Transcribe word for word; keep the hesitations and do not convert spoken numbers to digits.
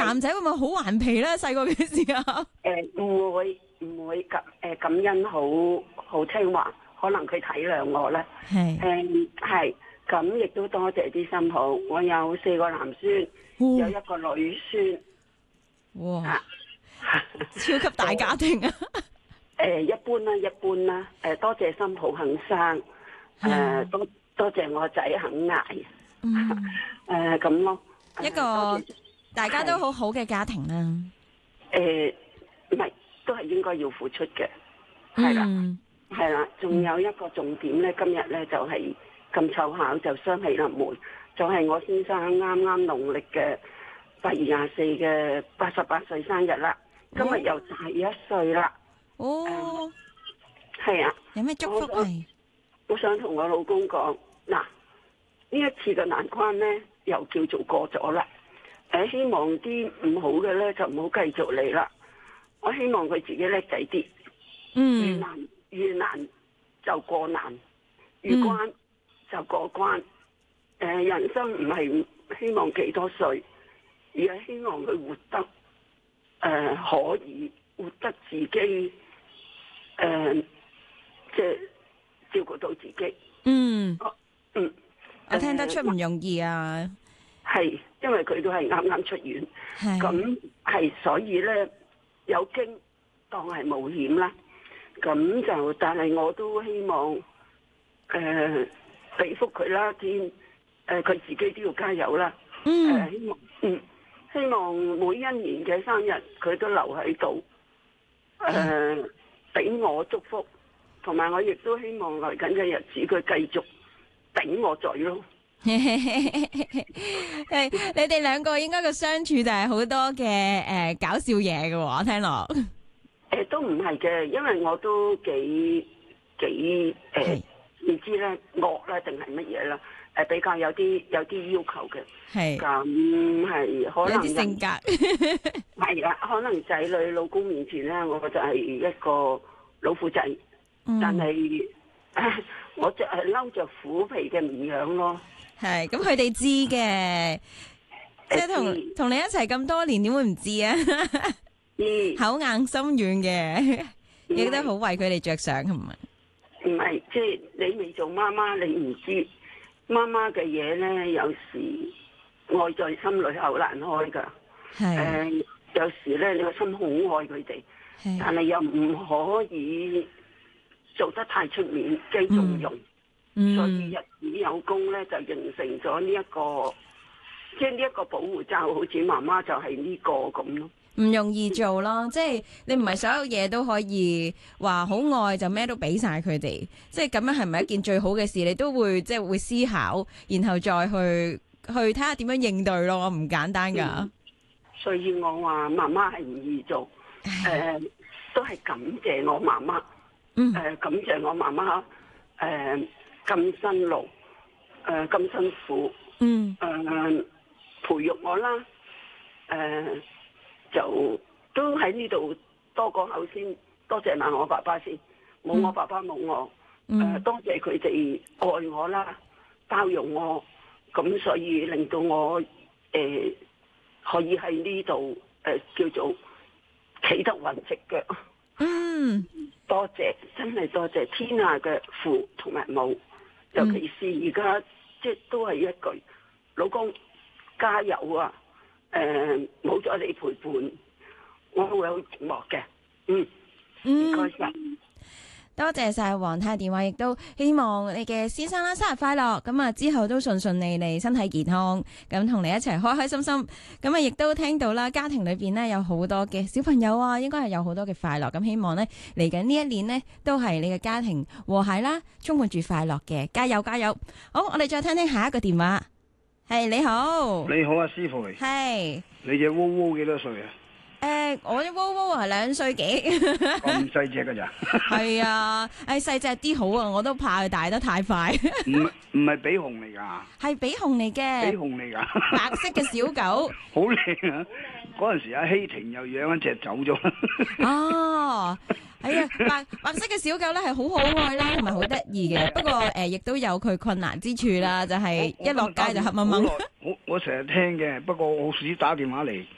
男仔會唔會好頑皮咧？細個嘅時候， 誒唔會唔會感誒感恩好好聽話，可能佢體諒我咧。 係誒係咁，亦都多謝啲新抱。我有四個男孫，有一個女孫。 哇！超級大家庭啊！ 誒一般啦，一般啦。誒多謝新抱肯生，誒多多謝我仔肯捱。誒咁咯， 一個大家都好好嘅家庭啦。 誒唔係，都係應該要付出嘅，係啦，係啦。仲有一個重點咧，今日咧就係咁湊巧就雙喜臨門，就係我先生啱啱農曆嘅八月廿四嘅八十八歲生日啦。今日又大一歲啦。 哦， 係啊。 有咩祝福係？ 我想同我老公講，嗱，呢一次嘅難關咧，又叫做過咗啦。誒，希望啲唔好嘅咧就唔好繼續嚟啦。我希望佢自己叻仔啲。嗯。越難越難就過難，越關就過關。誒、嗯呃，人生唔係希望幾多歲，而係希望佢活得誒、呃、可以活得自己，誒、呃，即係照顧到自己。嗯。嗯。 我聽得出唔容易啊。 係，因為佢都係啱啱出院，咁係所以咧有驚當係冒險啦。咁就但係我都希望誒俾福佢啦，天誒佢自己都要加油啦。嗯、呃，希望嗯希望每一年嘅生日佢都留喺度，誒、呃、俾我祝福，同埋我亦都希望來緊嘅日子佢繼續頂我嘴咯。 你哋兩個應該個相處就係好多嘅誒、呃、搞笑嘢嘅喎，聽落。誒、 呃、都唔係嘅，因為我都幾幾誒唔知咧惡啦定係乜嘢啦，誒、呃、比較有啲有啲要求嘅。係。咁係可能有啲性格。係啦，可能仔女老公面前咧，我就係一個老虎仔，嗯、但係、呃、我就係嬲着虎皮嘅綿羊咯。 係，咁佢哋知嘅，即係同同你一齊咁多年，點會唔知啊？嗯，口硬心軟嘅，亦都好為佢哋着想，係咪？ 唔係，即係你未做媽媽，你唔知媽媽嘅嘢咧，有時愛在心裏口難開噶。係，誒，有時咧，你個心好愛佢哋，但係又唔可以做得太出面，既縱容。嗯、所以日子有功咧，就形成咗呢一個，即係呢一個保護罩，好似媽媽就係呢個咁咯。唔容易做咯，即係你唔係所有嘢都可以話好愛就咩都俾晒佢哋，即係咁樣係咪一件最好嘅事？你都會即係會思考，然後再去去睇下點樣應對咯，唔簡單噶、嗯。所以我話媽媽係唔易做，誒、呃，都係感謝我媽媽，誒、嗯呃，感謝我媽媽，誒、呃。咁辛勞，誒、呃、咁辛苦，嗯，誒、呃、培育我啦，誒、呃、就都喺呢度多個口先，多謝埋我爸爸先，冇我爸爸冇我，誒、嗯呃、多謝佢哋愛我啦，包容我，咁所以令到我誒、呃、可以喺呢度誒叫做企得穩直腳，嗯，多謝，真係多謝天下嘅父同埋母。尤其是而家即係都係一句，老公加油啊！誒，冇咗你陪伴，我會好寂寞嘅。嗯，唔該晒。多謝晒黃太電話，亦都希望你嘅先生啦生日快樂，咁啊之後都順順利利，身體健康，咁同你一齊開開心心，咁啊亦都聽到啦，家庭裏邊呢有好多嘅小朋友啊，應該係有好多嘅快樂，咁希望呢嚟緊呢一年呢都係你嘅家庭和諧啦，充滿住快樂嘅，加油加油！好，我哋再聽聽下一個電話，係你好， 你好啊師傅，係，你隻窩窩幾多歲啊？ 誒、呃，我隻窩窩係兩歲幾， 咁細隻噶咋？係啊，誒細隻啲好啊，我都怕佢大得太快。 唔唔係比熊嚟噶？係比熊嚟嘅。比熊嚟噶？ 白色嘅小狗。好靚啊！嗰陣時阿希婷又養一隻走咗。哦，係啊，白白色嘅小狗咧係好可愛啦，同埋好得意嘅。不過誒，亦、呃、都有佢困難之處啦，就係、是、一落街就黑掹掹。我我成日聽嘅，不過我好少打電話嚟。